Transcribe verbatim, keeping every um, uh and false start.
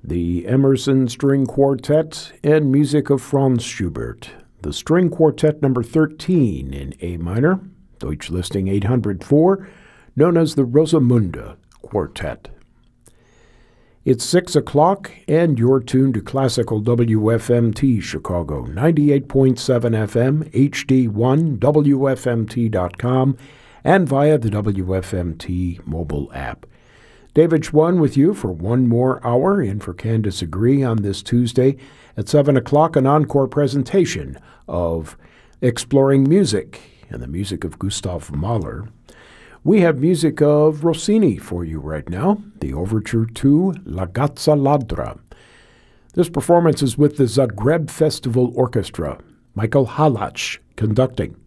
the Emerson String Quartet, and music of Franz Schubert. The String Quartet number thirteen in A minor, Deutsch listing eight hundred four, known as the Rosamunde Quartet. It's six o'clock, and you're tuned to Classical W F M T Chicago, ninety-eight point seven F M, H D one, W F M T dot com, and via the W F M T mobile app. David Schwann with you for one more hour in for Candace Agree on this Tuesday at seven o'clock, an encore presentation of Exploring Music and the music of Gustav Mahler. We have music of Rossini for you right now, the overture to La Gazza Ladra. This performance is with the Zagreb Festival Orchestra, Michael Halach conducting.